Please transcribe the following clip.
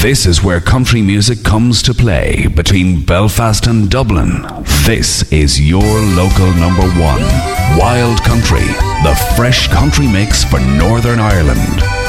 This is where country music comes to play between Belfast and Dublin. This is your local number one. Wild Country, the fresh country mix for Northern Ireland.